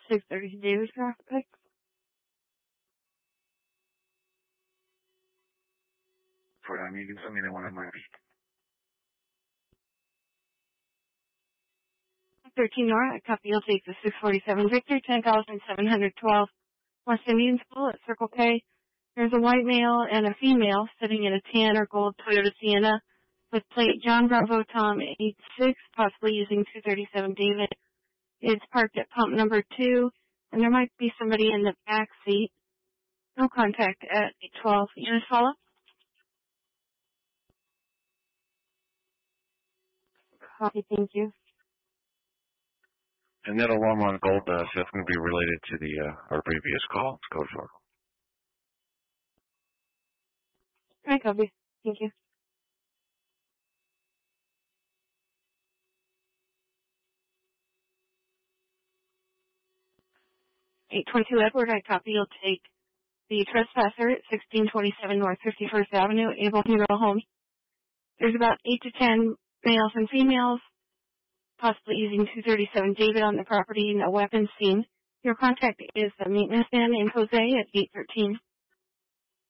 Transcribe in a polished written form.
630 Davis traffic. For them, you can send me the one of mine. 13 Nora, copy, you'll take the 647 Victor, 10,712 West Indian School at Circle K. There's a white male and a female sitting in a tan or gold Toyota Sienna with plate John Bravo Tom 86, possibly using 237 David. It's parked at pump number 2, and there might be somebody in the back seat. No contact at 812. Unit follow? Copy, thank you. And that alarm on gold, so that's going to be related to our previous call. Let's go for it. All right, copy. Thank you. 822 Edward, I copy. You'll take the trespasser at 1627 North 51st Avenue, Able Funeral Home. There's about 8 to 10 males and females, possibly using 237 David on the property, no weapons seen. Your contact is the maintenance man named Jose at 813.